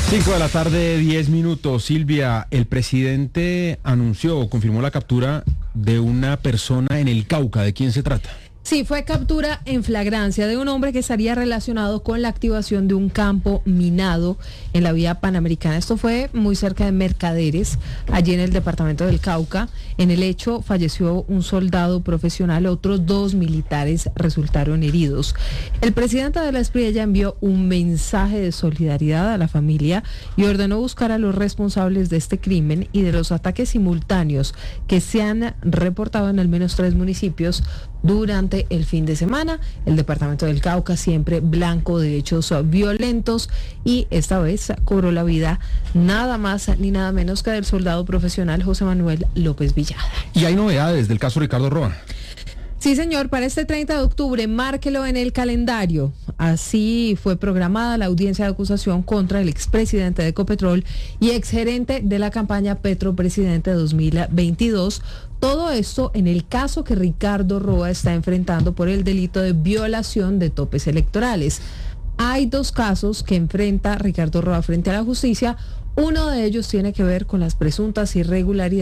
5 de la tarde, 10 minutos. Silvia, el presidente anunció o confirmó la captura de una persona en el Cauca. ¿De quién se trata? Sí, fue captura en flagrancia de un hombre que estaría relacionado con la activación de un campo minado en la vía Panamericana. Esto fue muy cerca de Mercaderes, allí en el departamento del Cauca. En el hecho falleció un soldado profesional, otros 2 militares resultaron heridos. El presidente de la Espriella envió un mensaje de solidaridad a la familia y ordenó buscar a los responsables de este crimen y de los ataques simultáneos que se han reportado en al menos 3 municipios durante el fin de semana. El departamento del Cauca siempre blanco de hechos violentos, y esta vez cobró la vida nada más ni nada menos que del soldado profesional José Manuel López Villada. Y hay novedades del caso Ricardo Roa. Sí, señor, para este 30 de octubre, márquelo en el calendario. Así fue programada la audiencia de acusación contra el expresidente de Ecopetrol y exgerente de la campaña Petro Presidente 2022. Todo esto en el caso que Ricardo Roa está enfrentando por el delito de violación de topes electorales. Hay 2 casos que enfrenta Ricardo Roa frente a la justicia. Uno de ellos tiene que ver con las presuntas irregularidades